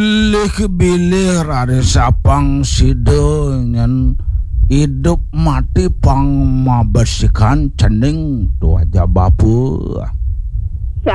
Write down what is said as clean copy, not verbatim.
bilih rari sapang sidenyan hidup mati pang mabesikan cening tu aja bapu